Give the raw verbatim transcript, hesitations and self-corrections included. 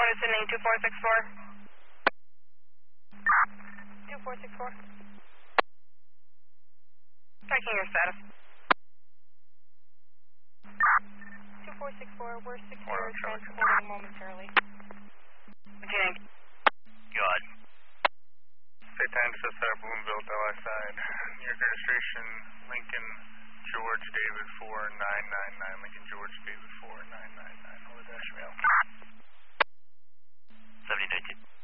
sending two four six four. two four six four. Checking your status. two four six four, we're secure, transporting momentarily. Maintaining. Good. State time to set up Bloomville, Del side. New York registration, Lincoln George David four nine nine nine. Lincoln George David four nine nine nine. Hold the dash mail. seventy nineteen.